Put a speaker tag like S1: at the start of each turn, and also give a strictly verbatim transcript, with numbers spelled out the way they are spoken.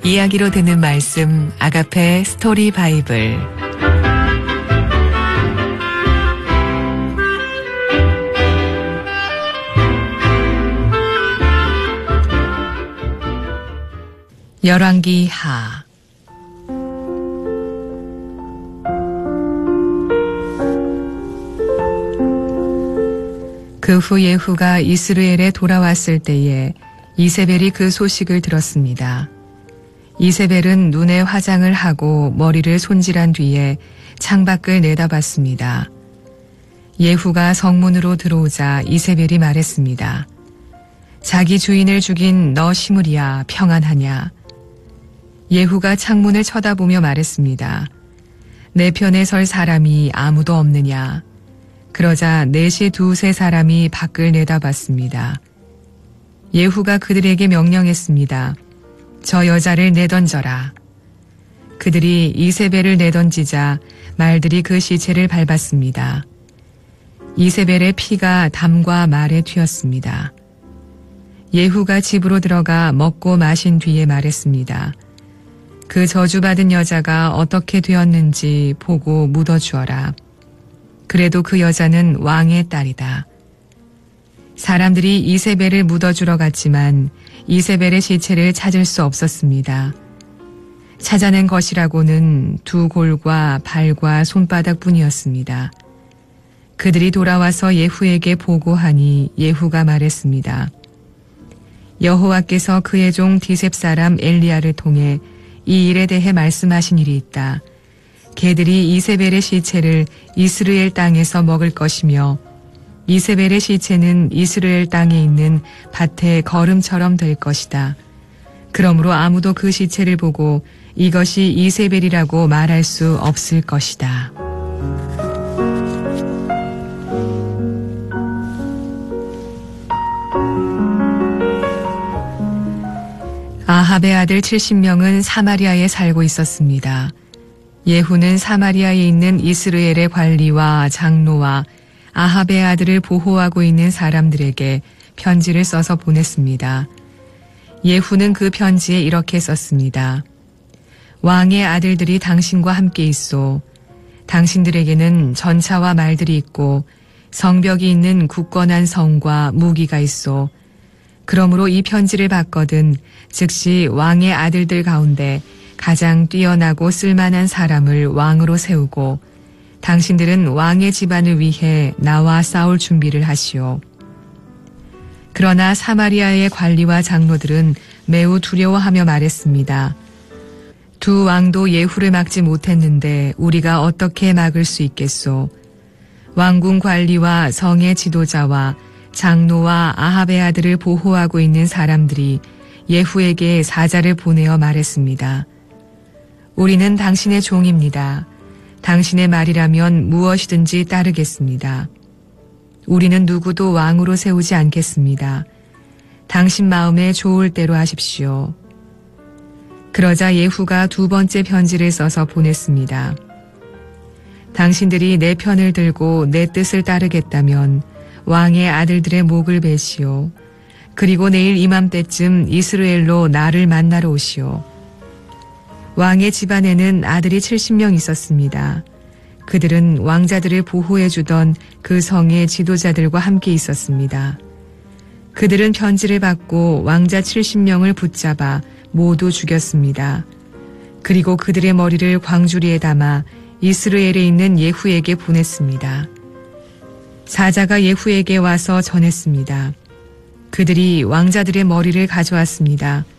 S1: 이야기로 듣는 말씀 아가페 스토리 바이블. 열왕기 하. 그 후 예후가 이스라엘에 돌아왔을 때에 이세벨이 그 소식을 들었습니다. 이세벨은 눈에 화장을 하고 머리를 손질한 뒤에 창밖을 내다봤습니다. 예후가 성문으로 들어오자 이세벨이 말했습니다. 자기 주인을 죽인 너 시므리야, 평안하냐? 예후가 창문을 쳐다보며 말했습니다. 내 편에 설 사람이 아무도 없느냐? 그러자 넷이 두세 사람이 밖을 내다봤습니다. 예후가 그들에게 명령했습니다. 저 여자를 내던져라. 그들이 이세벨을 내던지자 말들이 그 시체를 밟았습니다. 이세벨의 피가 담과 말에 튀었습니다. 예후가 집으로 들어가 먹고 마신 뒤에 말했습니다. 그 저주받은 여자가 어떻게 되었는지 보고 묻어주어라. 그래도 그 여자는 왕의 딸이다. 사람들이 이세벨을 묻어주러 갔지만 이세벨의 시체를 찾을 수 없었습니다. 찾아낸 것이라고는 두 골과 발과 손바닥 뿐이었습니다. 그들이 돌아와서 예후에게 보고하니 예후가 말했습니다. 여호와께서 그의 종 디셉 사람 엘리야를 통해 이 일에 대해 말씀하신 일이 있다. 개들이 이세벨의 시체를 이스라엘 땅에서 먹을 것이며 이세벨의 시체는 이스라엘 땅에 있는 밭의 거름처럼 될 것이다. 그러므로 아무도 그 시체를 보고 이것이 이세벨이라고 말할 수 없을 것이다. 아합의 아들 칠십 명은 사마리아에 살고 있었습니다. 예후는 사마리아에 있는 이스라엘의 관리와 장로와 아합의 아들을 보호하고 있는 사람들에게 편지를 써서 보냈습니다. 예후는 그 편지에 이렇게 썼습니다. 왕의 아들들이 당신과 함께 있소. 당신들에게는 전차와 말들이 있고 성벽이 있는 굳건한 성과 무기가 있소. 그러므로 이 편지를 받거든 즉시 왕의 아들들 가운데 가장 뛰어나고 쓸만한 사람을 왕으로 세우고 당신들은 왕의 집안을 위해 나와 싸울 준비를 하시오. 그러나 사마리아의 관리와 장로들은 매우 두려워하며 말했습니다. 두 왕도 예후를 막지 못했는데 우리가 어떻게 막을 수 있겠소? 왕궁 관리와 성의 지도자와 장로와 아합의 아들을 보호하고 있는 사람들이 예후에게 사자를 보내어 말했습니다. 우리는 당신의 종입니다. 당신의 말이라면 무엇이든지 따르겠습니다. 우리는 누구도 왕으로 세우지 않겠습니다. 당신 마음에 좋을 대로 하십시오. 그러자 예후가 두 번째 편지를 써서 보냈습니다. 당신들이 내 편을 들고 내 뜻을 따르겠다면 왕의 아들들의 목을 베시오. 그리고 내일 이맘때쯤 이스라엘로 나를 만나러 오시오. 왕의 집안에는 아들이 칠십 명 있었습니다. 그들은 왕자들을 보호해주던 그 성의 지도자들과 함께 있었습니다. 그들은 편지를 받고 왕자 칠십 명을 붙잡아 모두 죽였습니다. 그리고 그들의 머리를 광주리에 담아 이스라엘에 있는 예후에게 보냈습니다. 사자가 예후에게 와서 전했습니다. 그들이 왕자들의 머리를 가져왔습니다.